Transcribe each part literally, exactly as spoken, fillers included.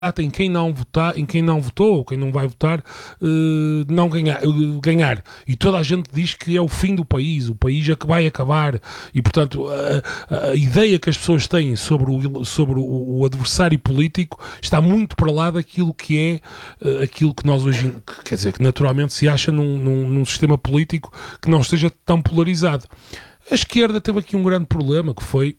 em quem não votar, em quem não votou ou quem não vai votar, uh, não ganhar, uh, ganhar. E toda a gente diz que é o fim do país, o país é que vai acabar. E, portanto, a, a ideia que as pessoas têm sobre o, sobre o, o adversário político está muito para lá daquilo que é uh, aquilo que nós hoje, quer dizer, que naturalmente se acha num, num, num sistema político que não esteja tão polarizado. A esquerda teve aqui um grande problema, que foi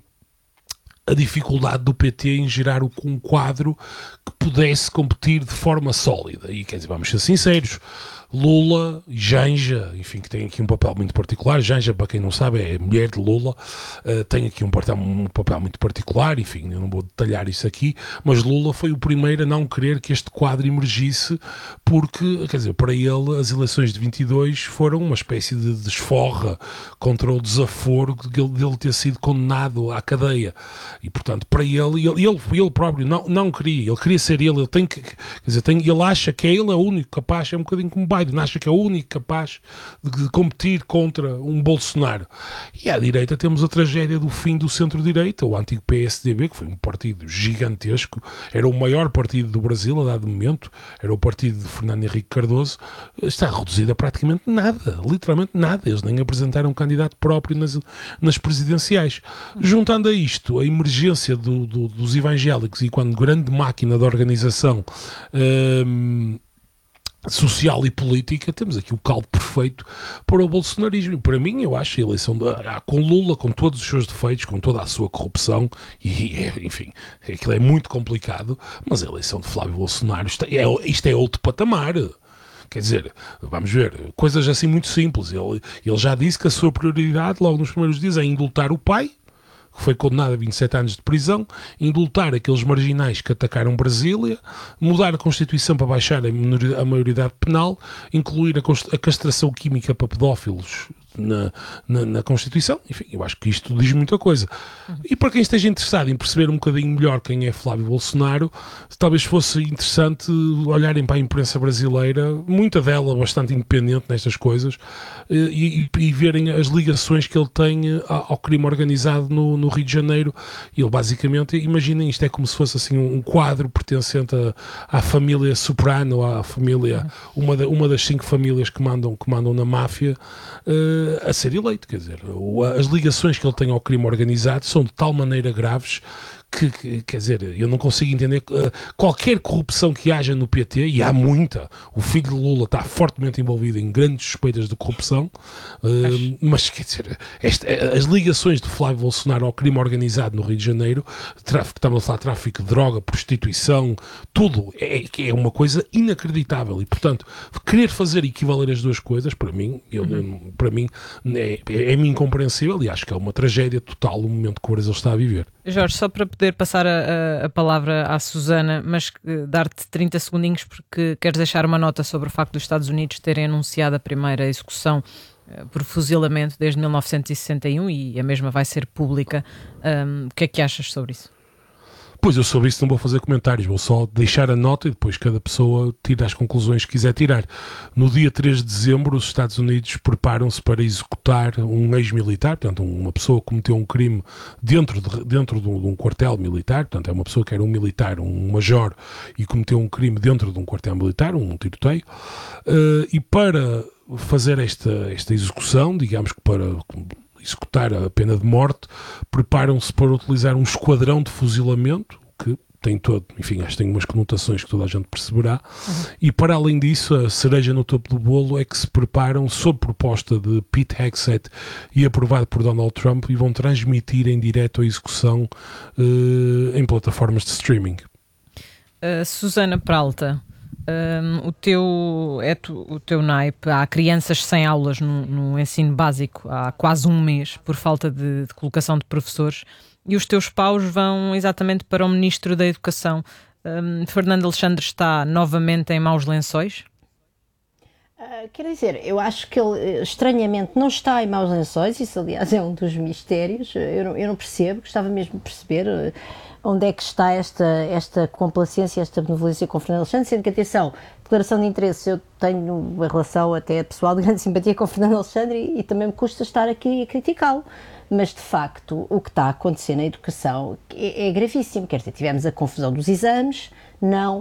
a dificuldade do P T em gerar um quadro que pudesse competir de forma sólida. E, quer dizer, vamos ser sinceros, Lula e Janja, enfim, que tem aqui um papel muito particular. Janja, para quem não sabe, é a mulher de Lula, uh, tem aqui um papel, um papel muito particular, enfim, eu não vou detalhar isso aqui, mas Lula foi o primeiro a não querer que este quadro emergisse, porque, quer dizer, para ele as eleições de vinte e dois foram uma espécie de desforra contra o desaforo de ele, de ele ter sido condenado à cadeia. E, portanto, para ele, ele, ele, ele próprio não, não queria, ele queria ser ele, ele tem que, quer dizer, tem, ele acha que é ele o único capaz, é um bocadinho como Biden, acha que é o único capaz de, de competir contra um Bolsonaro. E à direita temos a tragédia do fim do centro-direita, o antigo P S D B, que foi um partido gigantesco, era o maior partido do Brasil a dado momento, era o partido de Fernando Henrique Cardoso, está reduzido a praticamente nada, literalmente nada, eles nem apresentaram um candidato próprio nas, nas presidenciais. Juntando a isto, a emergência do, do, dos evangélicos e quando grande máquina de organização hum, social e política, temos aqui o caldo perfeito para o bolsonarismo. E para mim, eu acho a eleição de, com Lula, com todos os seus defeitos, com toda a sua corrupção, e enfim, aquilo é muito complicado, mas a eleição de Flávio Bolsonaro, isto é, isto é outro patamar. Quer dizer, vamos ver, coisas assim muito simples. Ele, ele já disse que a sua prioridade, logo nos primeiros dias, é indultar o pai, que foi condenado a vinte e sete anos de prisão, indultar aqueles marginais que atacaram Brasília, mudar a Constituição para baixar a maioridade penal, incluir a castração química para pedófilos na, na, na Constituição. Enfim, eu acho que isto diz muita coisa. Uhum. E para quem esteja interessado em perceber um bocadinho melhor quem é Flávio Bolsonaro, talvez fosse interessante olharem para a imprensa brasileira, muita dela bastante independente nestas coisas, e, e, e verem as ligações que ele tem ao, ao crime organizado no, no Rio de Janeiro. Ele basicamente, imaginem, isto é como se fosse assim um quadro pertencente à, à família Soprano, à família, uhum. uma, da, uma das cinco famílias que mandam, que mandam na máfia, uh, a ser eleito. Quer dizer, as ligações que ele tem ao crime organizado são de tal maneira graves que, que, quer dizer, eu não consigo entender uh, qualquer corrupção que haja no P T, e há muita. O filho de Lula está fortemente envolvido em grandes suspeitas de corrupção, uh, mas, quer dizer, esta, as ligações de Flávio Bolsonaro ao crime organizado no Rio de Janeiro, tráfico, estamos a falar de tráfico de droga, prostituição, tudo, é, é uma coisa inacreditável. E, portanto, querer fazer equivaler as duas coisas, para mim, eu, uhum. para mim é, é, é incompreensível, e acho que é uma tragédia total o momento que o Brasil está a viver. Jorge, só para poder passar a, a palavra à Susana, mas uh, dar-te trinta segundinhos porque queres deixar uma nota sobre o facto dos Estados Unidos terem anunciado a primeira execução uh, por fuzilamento desde mil novecentos e sessenta e um e a mesma vai ser pública. Um, o que é que achas sobre isso? Pois, eu sobre isso não vou fazer comentários, vou só deixar a nota e depois cada pessoa tira as conclusões que quiser tirar. No dia três de dezembro, os Estados Unidos preparam-se para executar um ex-militar, portanto, uma pessoa que cometeu um crime dentro de, dentro de um, de um quartel militar, portanto, é uma pessoa que era um militar, um major, e cometeu um crime dentro de um quartel militar, um tiroteio, uh, e para fazer esta, esta execução, digamos que para executar a pena de morte, preparam-se para utilizar um esquadrão de fuzilamento, que tem todo, enfim, acho que tem umas conotações que toda a gente perceberá, uhum. E para além disso, a cereja no topo do bolo é que se preparam, sob proposta de Pete Hegseth e aprovado por Donald Trump, e vão transmitir em direto a execução uh, em plataformas de streaming. Uh, Susana Peralta, Um, o, teu, é tu, o teu naipe, há crianças sem aulas no, no ensino básico há quase um mês por falta de, de colocação de professores, e os teus paus vão exatamente para o Ministro da Educação. um, Fernando Alexandre está novamente em maus lençóis? Uh, quer dizer, eu acho que ele estranhamente não está em maus lençóis, isso aliás é um dos mistérios, eu não, eu não percebo, gostava mesmo de perceber uh, onde é que está esta, esta complacência, esta benevolência com Fernando Alexandre, sendo que, atenção, declaração de interesse, eu tenho uma relação até pessoal de grande simpatia com Fernando Alexandre e, e também me custa estar aqui a criticá-lo, mas de facto o que está a acontecer na educação é, é gravíssimo. Quer dizer, tivemos a confusão dos exames, não